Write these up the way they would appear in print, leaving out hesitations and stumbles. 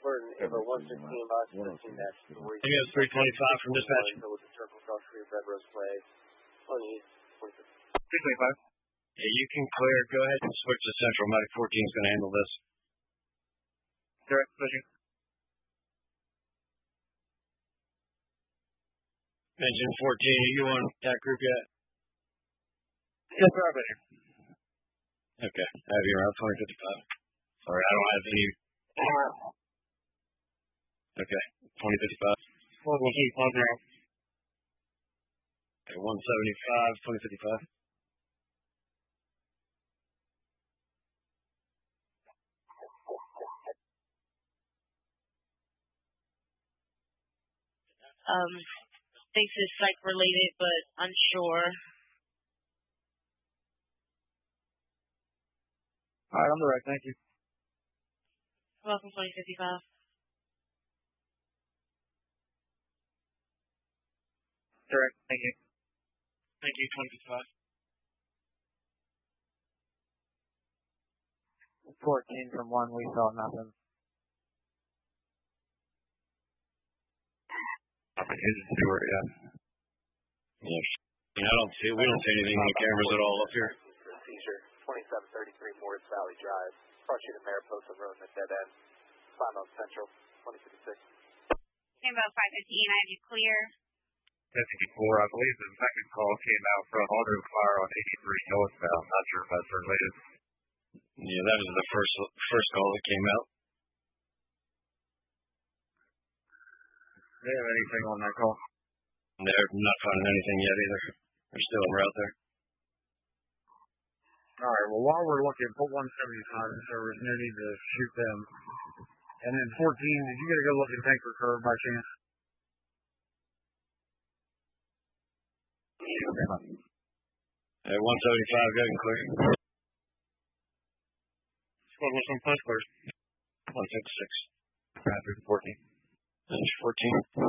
Burton, Evo 116, box 15-3. You have 325 from dispatch. With the circle cross for your Red Rose flag. On east, 25. 325. Yeah, you can clear. Go ahead and switch to Central. Medic 14 is going to handle this. Direct, switching. Engine 14, are you on that group yet? Yes, sir, I've been here. Okay, I have you around 2055. Sorry, I don't have any. Okay, 2055. 115, 10. Okay, 175, 2055. Thinks it's psych related, but unsure. All right, I'm direct. Thank you. Welcome, 2055. Direct. Thank you. Thank you, 2055. 14 from 1, we saw nothing. Engine Stewart, yeah. Yes. I don't see, we don't see anything on the cameras at all up here. Seizure, 2733 Morris Valley Drive. Cross you to Mariposa Road at dead end. Spot on Central, 2056. About 515, I have you clear. 54, I believe the second call came out from auto fire on 83 northbound. Not sure if that's related. Yeah, that was the first call that came out. Do they have anything on that call? They're not finding anything yet either. They're still en route there. All right, well, while we're looking, put 175 in service. No need to shoot them. And then 14, did you get a good look at Tanker Curve by chance? At 175, good and clear. Squad, what's on flash clears? 156. Rapid 14. Engine 14.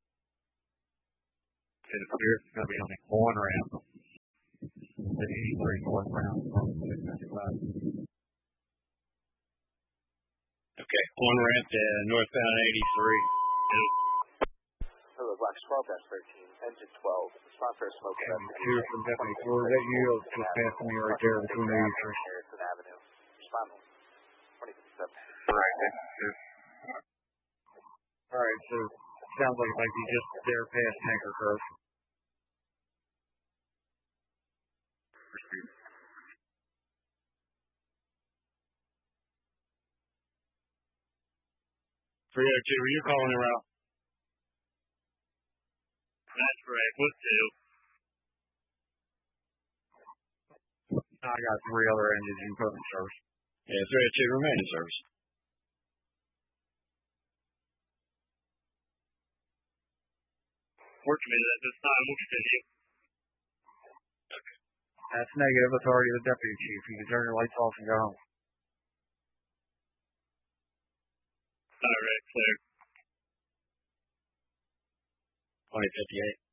Okay, the clear is going to be on the one ramp. The 83 north ramp on 695. Okay, one ramp to northbound 83. Hello, Black 12-13, engine 12. Response for a smoke test. Two from Deputy 4. Is that you? Just passing me right there between the U-turn. Harrison Avenue. Respond 2057. All right, that's two. All right, so sounds like it might be just there past Tanker Curve. Proceed. 302, were you calling her out? That's correct. With 2. I got 3 other engines in put in service. Yeah, 302 remain in service. We're committed at this time. We'll continue. Okay. That's negative. Authority of the Deputy Chief. You can turn your lights off and go home. All right, clear. 2058.